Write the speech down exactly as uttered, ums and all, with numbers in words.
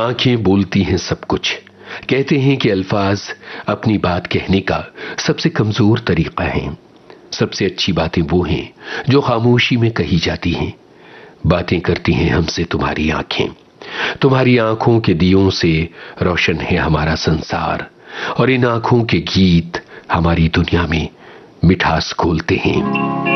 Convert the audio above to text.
आंखें बोलती हैं सब कुछ। कहते हैं कि अल्फाज अपनी बात कहने का सबसे कमजोर तरीका है। सबसे अच्छी बातें वो हैं जो खामोशी में कही जाती हैं। बातें करती हैं हमसे तुम्हारी आंखें। तुम्हारी आंखों के दियों से रोशन है हमारा संसार, और इन आंखों के गीत हमारी दुनिया में मिठास घोलते हैं।